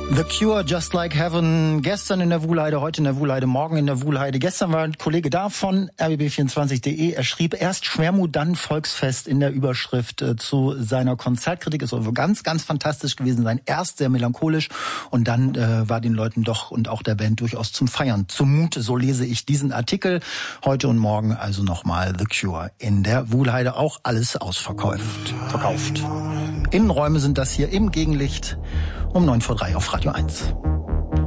The Cure, Just Like Heaven. Gestern in der Wuhlheide, heute in der Wuhlheide, morgen in der Wuhlheide. Gestern war ein Kollege da von rbb24.de. Er schrieb erst Schwermut, dann Volksfest in der Überschrift zu seiner Konzertkritik. Es soll wohl ganz, ganz fantastisch gewesen sein. Erst sehr melancholisch und dann war den Leuten doch und auch der Band durchaus zum Feiern zumute. So lese ich diesen Artikel. Heute und morgen also nochmal The Cure in der Wuhlheide. Auch alles verkauft. Innenräume sind das hier im Gegenlicht um 9:03 auf Radio 1.